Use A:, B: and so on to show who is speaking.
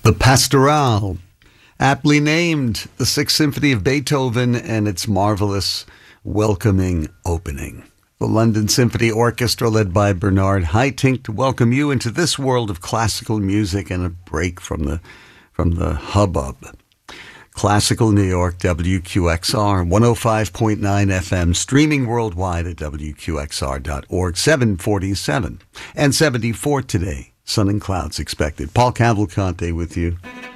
A: The Pastoral, aptly named the Sixth Symphony of Beethoven and its marvelous welcoming opening. The London Symphony Orchestra, led by Bernard Haitink, to welcome you into this world of classical music and a break from the hubbub. Classical New York, WQXR, 105.9 FM, streaming worldwide at WQXR.org, 747 and 74 today. Sun and clouds expected. Paul Cavalcante with you.